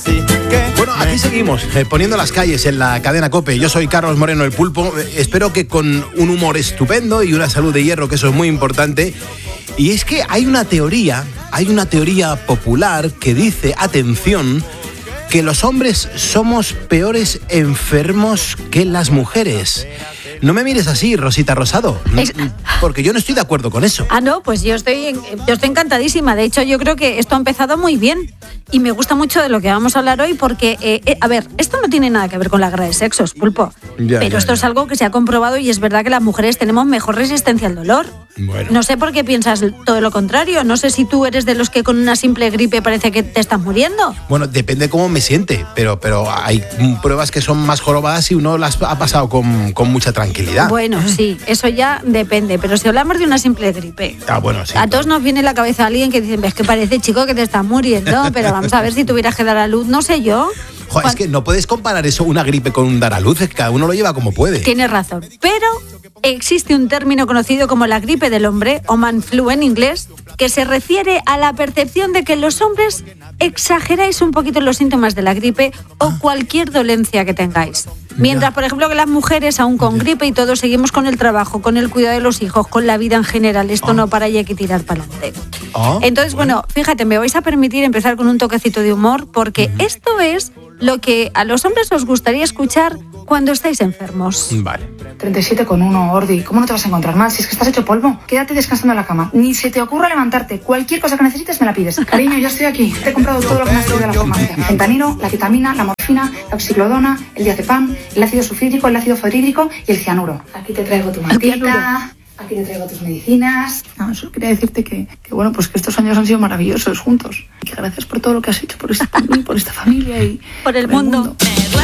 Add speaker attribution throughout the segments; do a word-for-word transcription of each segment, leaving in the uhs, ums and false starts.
Speaker 1: Bueno, aquí seguimos, eh, poniendo las calles en la cadena COPE. Yo soy Carlos Moreno, el Pulpo. Eh, espero que con un humor estupendo y una salud de hierro, que eso es muy importante. Y es que hay una teoría, hay una teoría popular que dice, atención, que los hombres somos peores enfermos que las mujeres. No me mires así, Rosita Rosado, es... porque yo no estoy de acuerdo con eso.
Speaker 2: Ah, no, pues yo estoy, yo estoy encantadísima. De hecho, yo creo que esto ha empezado muy bien y me gusta mucho de lo que vamos a hablar hoy porque, eh, eh, a ver, esto no tiene nada que ver con la guerra de sexos, Pulpo. Ya, pero ya, esto ya. es algo que se ha comprobado y es verdad que las mujeres tenemos mejor resistencia al dolor. Bueno. No sé por qué piensas todo lo contrario. No sé si tú eres de los que con una simple gripe parece que te estás muriendo.
Speaker 1: Bueno, depende cómo me siente, pero, pero hay pruebas que son más jorobadas y uno las ha pasado con, con mucha tranquilidad.
Speaker 2: Bueno, sí, eso ya depende, pero si hablamos de una simple gripe,
Speaker 1: ah, bueno, sí,
Speaker 2: a todos nos viene en la cabeza alguien que dice, ves que parece, chico, que te estás muriendo, pero vamos a ver si tuvieras que dar a luz, no sé yo.
Speaker 1: Joder, es que no puedes comparar eso, una gripe, con un dar a luz, es que cada uno lo lleva como puede.
Speaker 2: Tienes razón, pero existe un término conocido como la gripe del hombre, o man flu en inglés, que se refiere a la percepción de que los hombres exageráis un poquito los síntomas de la gripe o cualquier dolencia que tengáis. Mientras, por ejemplo, que las mujeres, aún con gripe y todo, seguimos con el trabajo, con el cuidado de los hijos, con la vida en general. Esto oh. no para y hay que tirar para adelante. Oh, Entonces, bueno. bueno, fíjate, me vais a permitir empezar con un toquecito de humor, porque uh-huh. esto es lo que a los hombres os gustaría escuchar cuando estáis enfermos.
Speaker 1: Vale.
Speaker 3: treinta y siete con uno, Ordi. ¿Cómo no te vas a encontrar mal? Si es que estás hecho polvo. Quédate descansando en la cama. Ni se te ocurra levantarte. Cualquier cosa que necesites me la pides. Cariño, yo estoy aquí. Te he comprado todo lo que me has traído de la farmacia. Fentanilo, la ketamina, la morfina, la oxiclodona, el diazepam, el ácido sulfídrico, el ácido fluorhídrico y el cianuro. Aquí te traigo tu mantita. Aquí te traigo tus medicinas. No, solo quería decirte que, que, bueno, pues que estos años han sido maravillosos juntos. Y que gracias por todo lo que has hecho por esta, por mí, por esta familia y
Speaker 2: por el, por mundo. el mundo.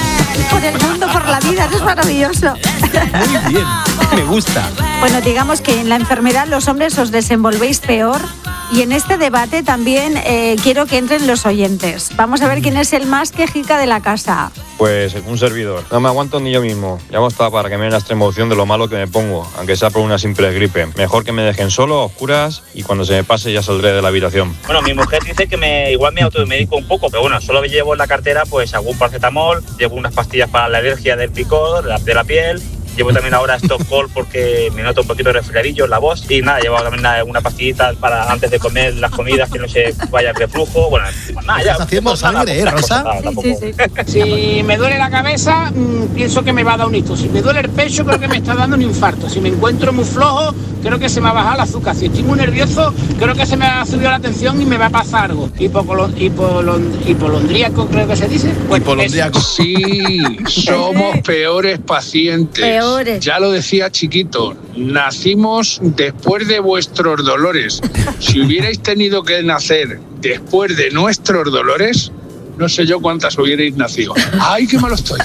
Speaker 2: Por el mundo, por la vida, eso es maravilloso.
Speaker 1: Muy bien, me gusta.
Speaker 2: Bueno, digamos que en la enfermedad los hombres os desenvolvéis peor y en este debate también eh, quiero que entren los oyentes. Vamos a ver quién es el más quejica de la casa.
Speaker 4: Pues un servidor. No me aguanto ni yo mismo. Ya estaba para que me den la extrema opción de lo malo que me pongo, aunque sea por una simple gripe. Mejor que me dejen solo, a oscuras, y cuando se me pase ya saldré de la habitación.
Speaker 5: Bueno, mi mujer dice que me igual me automedico un poco, pero bueno, solo llevo en la cartera pues algún paracetamol, llevo unas pastillas para la alergia del picor, de la, de la piel. Llevo también ahora Stockholm porque me noto un poquito de resfriadillo en la voz. Y nada, llevo también una, una pastillita para antes de comer las comidas que no se vaya el reflujo. Bueno, nada, ya.
Speaker 1: ¿Estás haciendo sangre, eh, Rosa?
Speaker 6: Sí, sí, sí. Si me duele la cabeza, mmm, pienso que me va a dar un hito. Si me duele el pecho, creo que me está dando un infarto. Si me encuentro muy flojo, creo que se me ha bajado el azúcar. Si estoy muy nervioso, creo que se me ha subido la tensión y me va a pasar algo. Hipocolo- hipolond- hipolondríaco, creo que se dice.
Speaker 1: Pues hipolondríaco.
Speaker 7: Sí, somos peores pacientes.
Speaker 2: Peores.
Speaker 7: Ya lo decía Chiquito, nacimos después de vuestros dolores. Si hubierais tenido que nacer después de nuestros dolores, no sé yo cuántas hubierais nacido. ¡Ay, qué malo estoy!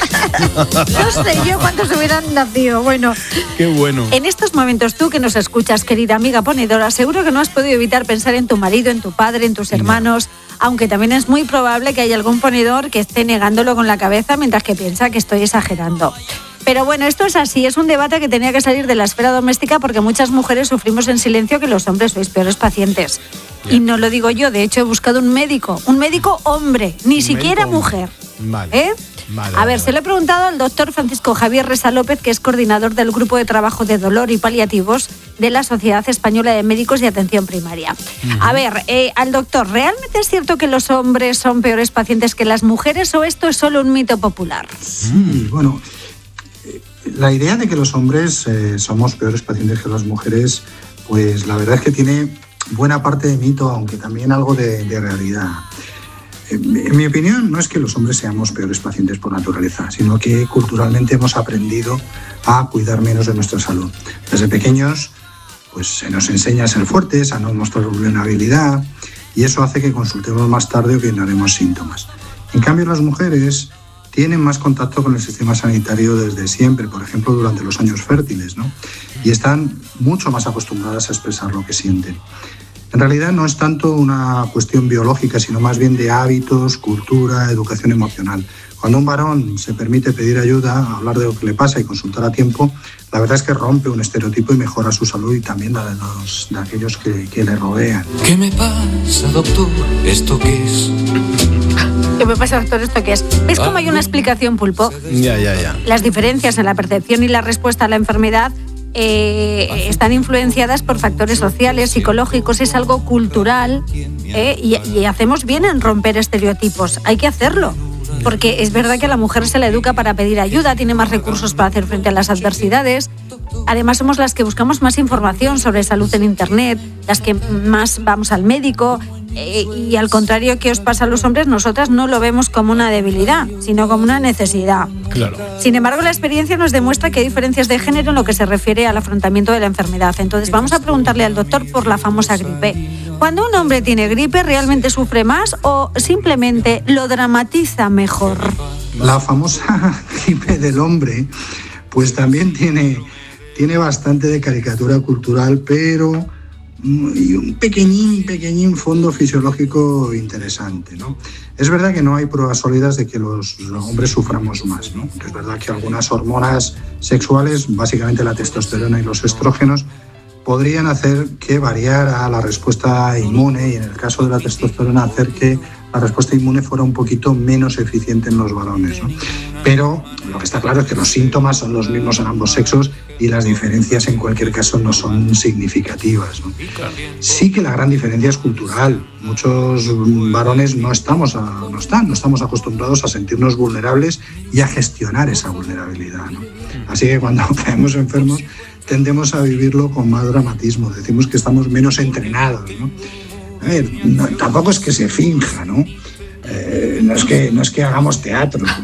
Speaker 2: No sé yo cuántos hubieran nacido. Bueno,
Speaker 1: qué bueno.
Speaker 2: En estos momentos, tú que nos escuchas, querida amiga ponedora, seguro que no has podido evitar pensar en tu marido, en tu padre, en tus hermanos, no. Aunque también es muy probable que haya algún ponedor que esté negándolo con la cabeza mientras que piensa que estoy exagerando. Pero bueno, esto es así, es un debate que tenía que salir de la esfera doméstica porque muchas mujeres sufrimos en silencio que los hombres sois peores pacientes. Bien. Y no lo digo yo, de hecho he buscado un médico, un médico hombre, ni un siquiera mujer.
Speaker 1: Vale.
Speaker 2: ¿Eh?
Speaker 1: Vale,
Speaker 2: a ver,
Speaker 1: vale,
Speaker 2: se lo he preguntado al doctor Francisco Javier Resa López, que es coordinador del Grupo de Trabajo de Dolor y Paliativos de la Sociedad Española de Médicos de Atención Primaria. Uh-huh. A ver, eh, al doctor, ¿realmente es cierto que los hombres son peores pacientes que las mujeres o esto es solo un mito popular?
Speaker 8: Sí, bueno, la idea de que los hombres eh, somos peores pacientes que las mujeres, pues la verdad es que tiene buena parte de mito, aunque también algo de, de realidad. En mi opinión, no es que los hombres seamos peores pacientes por naturaleza, sino que culturalmente hemos aprendido a cuidar menos de nuestra salud. Desde pequeños, pues se nos enseña a ser fuertes, a no mostrar vulnerabilidad, y eso hace que consultemos más tarde o que ignoremos síntomas. En cambio, las mujeres tienen más contacto con el sistema sanitario desde siempre, por ejemplo, durante los años fértiles, ¿no? Y están mucho más acostumbradas a expresar lo que sienten. En realidad no es tanto una cuestión biológica, sino más bien de hábitos, cultura, educación emocional. Cuando un varón se permite pedir ayuda, hablar de lo que le pasa y consultar a tiempo, la verdad es que rompe un estereotipo y mejora su salud y también la de, los, de aquellos que, que le rodean.
Speaker 9: ¿Qué me pasa, doctor? ¿Esto qué es?
Speaker 2: ¿Qué me pasa, doctor? ¿Esto qué es? ¿Ves cómo hay una explicación, Pulpo?
Speaker 1: Ya, ya, ya.
Speaker 2: Las diferencias en la percepción y la respuesta a la enfermedad eh, están influenciadas por factores sociales, psicológicos, es algo cultural, eh, y, y hacemos bien en romper estereotipos. Hay que hacerlo. Porque es verdad que a la mujer se la educa para pedir ayuda, tiene más recursos para hacer frente a las adversidades. Además, somos las que buscamos más información sobre salud en Internet, las que más vamos al médico. Eh, y al contrario que os pasa a los hombres, nosotras no lo vemos como una debilidad, sino como una necesidad.
Speaker 1: Claro.
Speaker 2: Sin embargo, la experiencia nos demuestra que hay diferencias de género en lo que se refiere al afrontamiento de la enfermedad. Entonces, vamos a preguntarle al doctor por la famosa gripe. ¿Cuando un hombre tiene gripe, realmente sufre más o simplemente lo dramatiza mejor?
Speaker 8: La famosa gripe del hombre, pues también tiene, tiene bastante de caricatura cultural, pero y un pequeñín, pequeñín fondo fisiológico interesante, ¿no? Es verdad que no hay pruebas sólidas de que los, los hombres suframos más, ¿no? Es verdad que algunas hormonas sexuales, básicamente la testosterona y los estrógenos, podrían hacer que variara la respuesta inmune y en el caso de la testosterona hacer que la respuesta inmune fuera un poquito menos eficiente en los varones, ¿no? Pero lo que está claro es que los síntomas son los mismos en ambos sexos y las diferencias en cualquier caso no son significativas, ¿no? Sí que la gran diferencia es cultural. Muchos varones no estamos, a, no están, no estamos acostumbrados a sentirnos vulnerables y a gestionar esa vulnerabilidad, ¿no? Así que cuando caemos enfermos tendemos a vivirlo con más dramatismo, decimos que estamos menos entrenados, ¿no? A ver, no, tampoco es que se finja, ¿no? Eh, no, es que, no es que hagamos teatro,